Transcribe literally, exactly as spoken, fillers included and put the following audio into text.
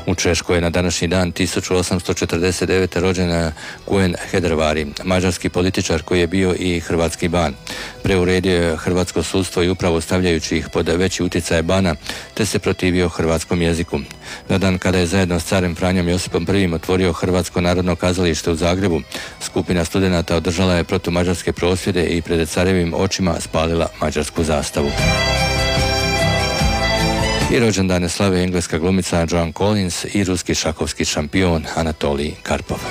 U Češkoj je na današnji dan tisuću osamsto četrdeset devete. rođena Guhen Hedervari, mađarski političar koji je bio i hrvatski ban. Preuredio je hrvatsko sudstvo i upravo stavljajući ih pod veći utjecaj bana, te se protivio hrvatskom jeziku. Na dan kada je zajedno s carem Franjom Josipom prvim otvorio Hrvatsko narodno kazalište u Zagrebu, skupina studenata održala je protumađarske prosvjede i pred carevim očima spalila mađarsku zastavu. I rođendane slave engleska glumica Joan Collins i ruski šahovski šampion Anatolij Karpov.